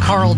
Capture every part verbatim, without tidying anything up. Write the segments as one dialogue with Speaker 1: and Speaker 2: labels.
Speaker 1: Carl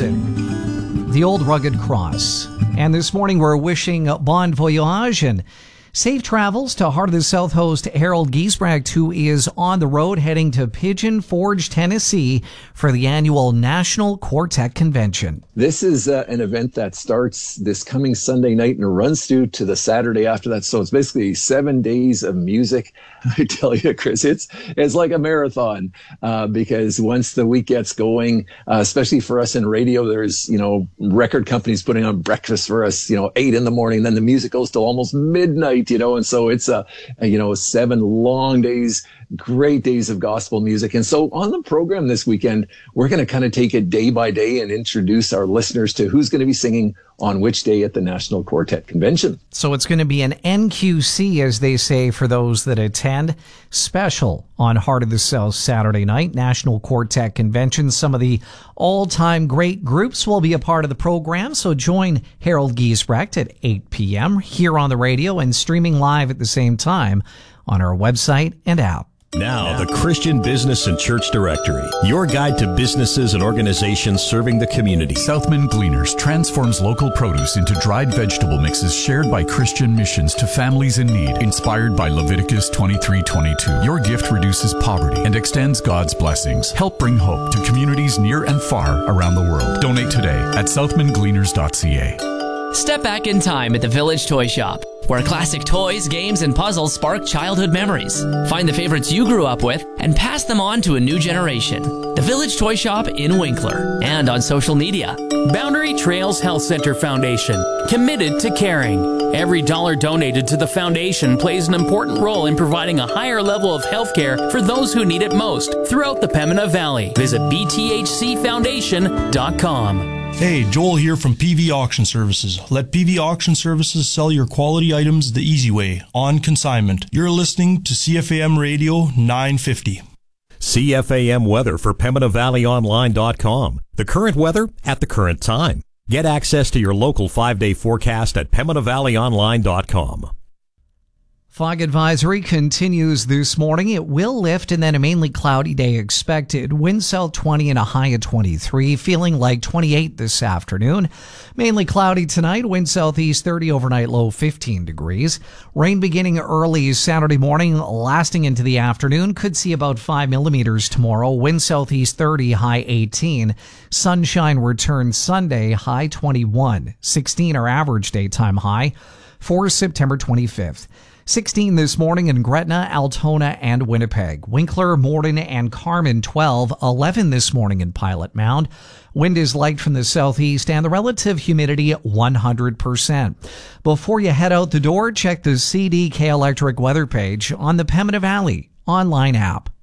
Speaker 1: Jackson, The Old Rugged Cross. And this morning we're wishing bon voyage and safe travels to Heart of the South host Harold Giesbrecht, who is on the road heading to Pigeon Forge, Tennessee for the annual National Quartet Convention.
Speaker 2: This is uh, an event that starts this coming Sunday night and runs through to the Saturday after that. So it's basically seven days of music. I tell you, Chris, it's it's like a marathon uh, because once the week gets going, uh, especially for us in radio, there's, you know, record companies putting on breakfast for us, you know, eight in the morning. Then the music goes till almost midnight, you know, and so it's a, a you know, seven long days, great days of gospel music. And so on the program this weekend, we're going to kind of take it day by day and introduce our listeners to who's going to be singing on which day at the National Quartet Convention.
Speaker 1: So it's going to be an N Q C, as they say, for those that attend. Special on Heart of the South Saturday night, National Quartet Convention. Some of the all-time great groups will be a part of the program, so join Harold Giesbrecht at eight p.m. here on the radio and streaming live at the same time on our website and app.
Speaker 3: Now, the Christian Business and Church Directory, your guide to businesses and organizations serving the community.
Speaker 4: Southman Gleaners transforms local produce into dried vegetable mixes shared by Christian missions to families in need, inspired by Leviticus twenty-three twenty-two. Your gift reduces poverty and extends God's blessings. Help bring hope to communities near and far around the world. Donate today at southman gleaners dot c a.
Speaker 5: Step back in time at the Village Toy Shop, where classic toys, games, and puzzles spark childhood memories. Find the favorites you grew up with and pass them on to a new generation. The Village Toy Shop in Winkler and on social media.
Speaker 6: Boundary Trails Health Center Foundation, committed to caring. Every dollar donated to the foundation plays an important role in providing a higher level of health care for those who need it most throughout the Pembina Valley. Visit b t h c foundation dot com.
Speaker 7: Hey, Joel here from P V Auction Services. Let P V Auction Services sell your quality items the easy way, on consignment. You're listening to C F A M Radio nine fifty.
Speaker 3: C F A M weather for Pembina Valley Online dot com. The current weather at the current time. Get access to your local five-day forecast at Pembina Valley Online dot com.
Speaker 1: Fog advisory continues this morning. It will lift and then a mainly cloudy day expected. Wind south twenty and a high of twenty-three. Feeling like twenty-eight this afternoon. Mainly cloudy tonight. Wind southeast thirty, overnight low fifteen degrees. Rain beginning early Saturday morning, lasting into the afternoon. Could see about five millimeters tomorrow. Wind southeast thirty, high eighteen. Sunshine returns Sunday, high twenty-one. sixteen our average daytime high for September twenty-fifth. sixteen this morning in Gretna, Altona, and Winnipeg. Winkler, Morden, and Carmen twelve. eleven this morning in Pilot Mound. Wind is light from the southeast and the relative humidity one hundred percent. Before you head out the door, check the C D K Electric weather page on the Pembina Valley online app.